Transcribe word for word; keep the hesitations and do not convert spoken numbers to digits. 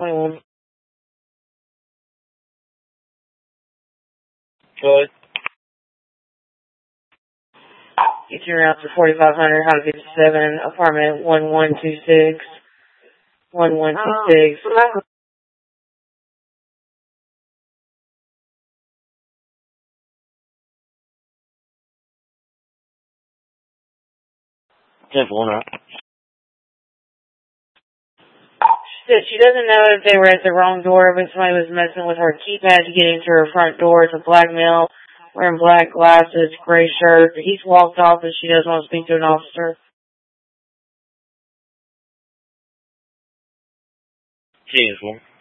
twenty-one. Good. Get your route to forty-five hundred, Highway fifty-seven, apartment one one two six. one one two six. ten four now. She said she doesn't know if they were at the wrong door, but somebody was messing with her keypad to get into her front door. It's a black male wearing black glasses, gray shirt. He's walked off and she does want to speak to an officer. ten four.